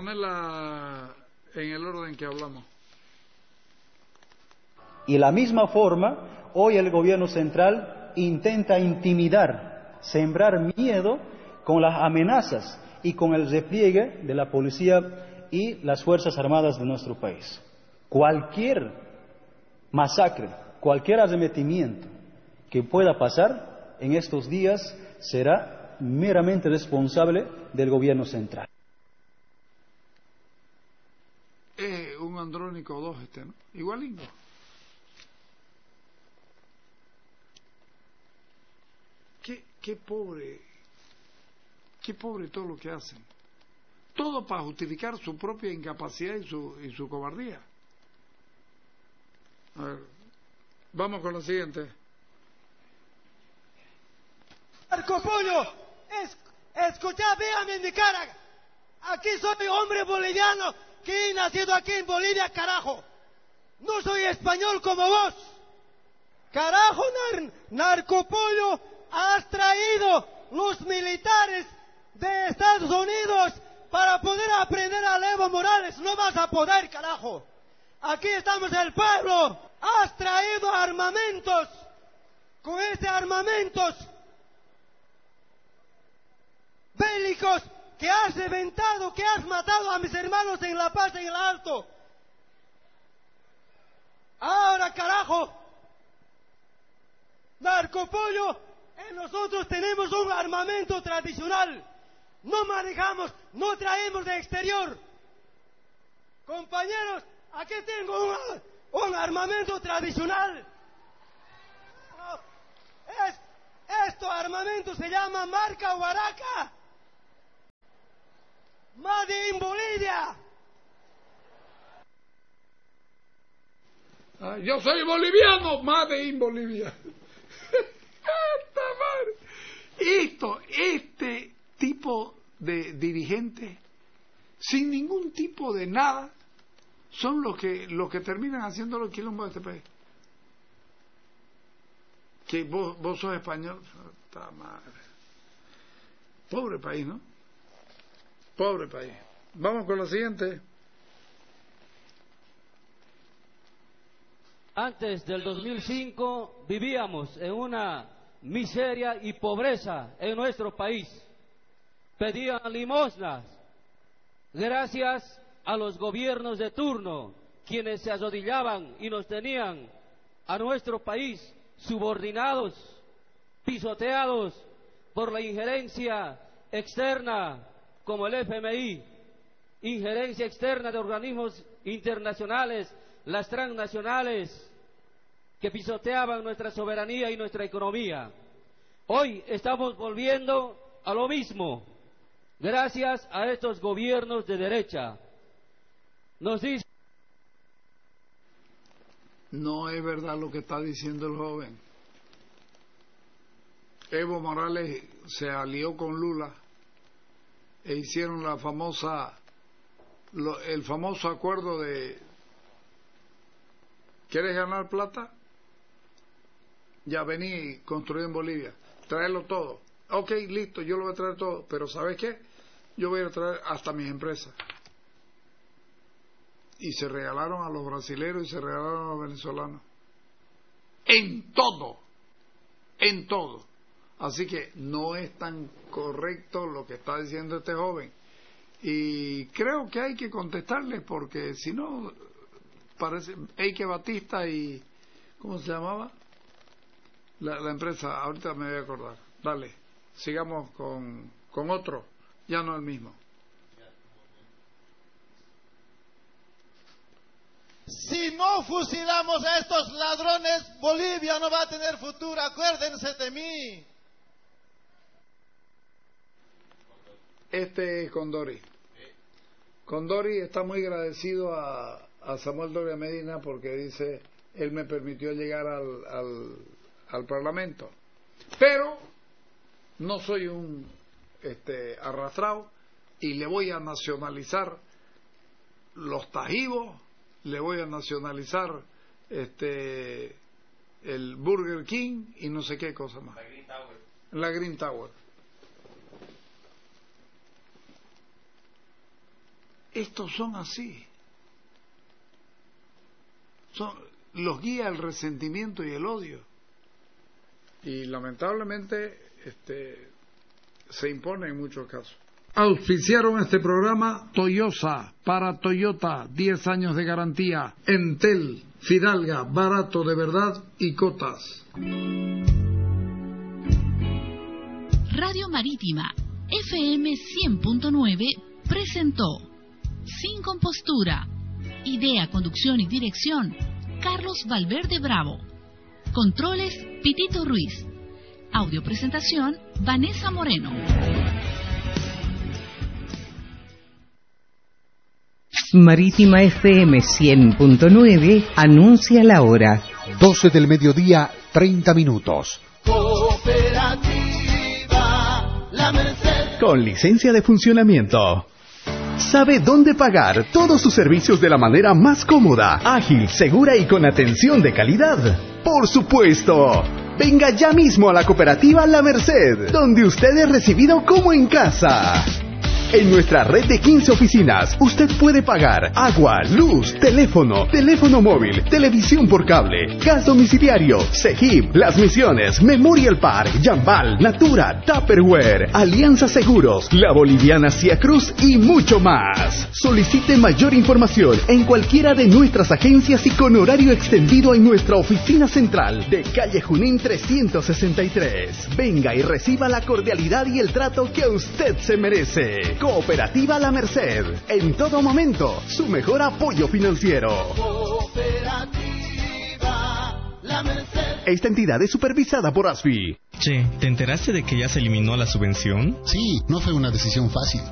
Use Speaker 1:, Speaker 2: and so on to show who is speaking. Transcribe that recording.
Speaker 1: ponerla en el orden que hablamos.
Speaker 2: Y la misma forma, hoy el gobierno central intenta intimidar, sembrar miedo con las amenazas y con el despliegue de la policía y las Fuerzas Armadas de nuestro país. Cualquier masacre, cualquier arremetimiento que pueda pasar en estos días será meramente responsable del gobierno central.
Speaker 1: Un Andrónico 2 ¿no? Igualito. Qué pobre todo lo que hacen. Todo para justificar su propia incapacidad y su cobardía. A ver, vamos con la siguiente.
Speaker 3: Marco Polo, escuchá, véame en mi cara. Aquí soy hombre boliviano que he nacido aquí en Bolivia, carajo. No soy español como vos. Carajo, narcopollo, has traído los militares de Estados Unidos para poder aprender a Evo Morales. No vas a poder, carajo. Aquí estamos el pueblo. Has traído armamentos. Con ese armamentos bélicos que has reventado, que has matado a mis hermanos en La Paz, en el Alto. Ahora, carajo, narcopollo, nosotros tenemos un armamento tradicional. No manejamos, no traemos de exterior. Compañeros, aquí tengo un armamento tradicional. Este armamento se llama marca Huaraca. Made in Bolivia.
Speaker 1: Yo soy boliviano, Made in Bolivia. Este tipo de dirigentes, sin ningún tipo de nada, son los que terminan haciendo los quilombos de este país. Que vos sos español, ¡ta madre! Pobre país, ¿no? Pobre país. Vamos con la siguiente.
Speaker 4: Antes del 2005 vivíamos en una miseria y pobreza en nuestro país. Pedían limosnas. Gracias a los gobiernos de turno, quienes se arrodillaban y nos tenían a nuestro país subordinados, pisoteados por la injerencia externa como el FMI, injerencia externa de organismos internacionales, las transnacionales que pisoteaban nuestra soberanía y nuestra economía. Hoy estamos volviendo a lo mismo, gracias a estos gobiernos de derecha. Nos dice...
Speaker 1: No es verdad lo que está diciendo el joven. Evo Morales se alió con Lula e hicieron el famoso acuerdo de ¿quieres ganar plata? Ya vení y construí en Bolivia, traerlo todo. Ok, listo, yo lo voy a traer todo, pero ¿sabes qué? Yo voy a traer hasta mis empresas. Y se regalaron a los brasileños y se regalaron a los venezolanos. En todo. Así que no es tan correcto lo que está diciendo este joven. Y creo que hay que contestarle porque si no, parece Eike Batista y... ¿cómo se llamaba? La empresa, ahorita me voy a acordar. Dale, sigamos con otro, ya no el mismo.
Speaker 3: Si no fusilamos a estos ladrones, Bolivia no va a tener futuro. Acuérdense de mí.
Speaker 1: Este es Condori. Condori está muy agradecido a Samuel Doria Medina porque dice, él me permitió llegar al Parlamento. Pero no soy un arrastrado y le voy a nacionalizar los tajivos, le voy a nacionalizar el Burger King y no sé qué cosa más. La Green Tower. estos son así. Los guía el resentimiento y el odio. Y lamentablemente se impone en muchos casos. Auspiciaron este programa Toyosa, para Toyota, 10 años de garantía, Entel, Fidalga, barato de verdad y Cotas.
Speaker 5: Radio Marítima, FM 100.9, presentó Sin Compostura. Idea, conducción y dirección, Carlos Valverde Bravo. Controles, Pitito Ruiz. Audio presentación, Vanessa Moreno.
Speaker 6: Marítima FM 100.9 anuncia la hora.
Speaker 7: 12 del mediodía, 30 minutos.
Speaker 8: Cooperativa La Merced.
Speaker 9: Con licencia de funcionamiento. Sabe dónde pagar todos sus servicios de la manera más cómoda, ágil, segura y con atención de calidad. ¡Por supuesto! Venga ya mismo a la cooperativa La Merced, donde usted es recibido como en casa. En nuestra red de 15 oficinas, usted puede pagar agua, luz, teléfono móvil, televisión por cable, gas domiciliario, CEGIP, Las Misiones, Memorial Park, Jambal, Natura, Tupperware, Alianza Seguros, La Boliviana Cia Cruz y mucho más. Solicite mayor información en cualquiera de nuestras agencias y con horario extendido en nuestra oficina central de calle Junín 363. Venga y reciba la cordialidad y el trato que usted se merece. Cooperativa La Merced, en todo momento, su mejor apoyo financiero.
Speaker 8: Cooperativa La Merced.
Speaker 9: Esta entidad es supervisada por ASFI.
Speaker 10: Che, ¿te enteraste de que ya se eliminó la subvención?
Speaker 11: Sí, no fue una decisión fácil.